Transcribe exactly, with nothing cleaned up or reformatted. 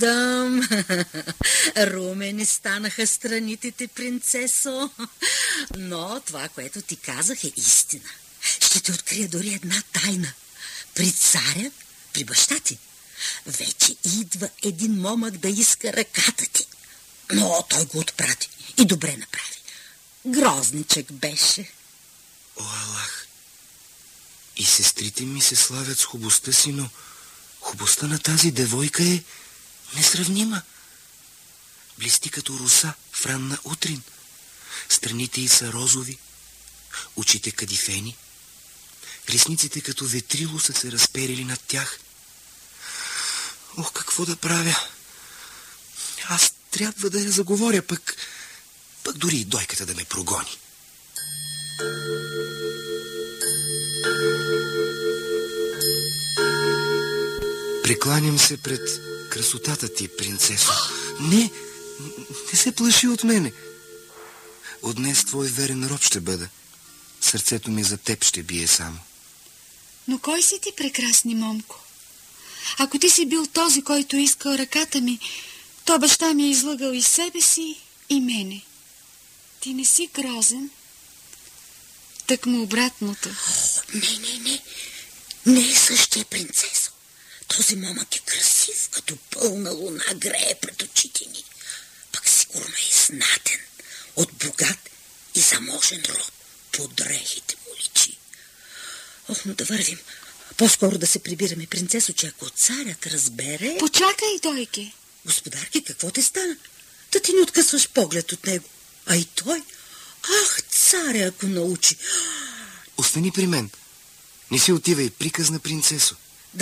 Дъм, румени станаха страните ти, принцесо. Но това, което ти казах, е истина. Ще ти открия дори една тайна. При царя, при баща ти, вече идва един момък да иска ръката ти. Но той го отпрати и добре направи. Грозничък беше. О, Аллах! И сестрите ми се славят с хубостта си, но хубостта на тази девойка е несравнима. Блести като роса в ранна утрин. Страните й са розови, очите кадифени, ресниците като ветрило са се разперили над тях. Ох, какво да правя? Аз трябва да я заговоря, пък, пък дори и дойката да ме прогони. Прекланям се пред красотата ти, принцесо. Не, не се плаши от мене. От днес твой верен роб ще бъда. Сърцето ми за теб ще бие само. Но кой си ти, прекрасни момко? Ако ти си бил този, който искал ръката ми, то баща ми е излъгал и себе си, и мене. Ти не си грозен. Так му обратното. О, не, не, не. Не е същия, принцесо. Този момък е красив, като пълна луна грее пред очите ни. Пък сигурно е знатен, от богат и заможен род. По дрехите му личи. Ох, но да вървим. По-скоро да се прибираме, принцесо, че ако царят разбере... Почакай, дойке. Господарки, какво те стана? Да ти не откъсваш поглед от него. А и той... Ах, царя, ако научи... Остани при мен. Не си отивай, приказна принцесо.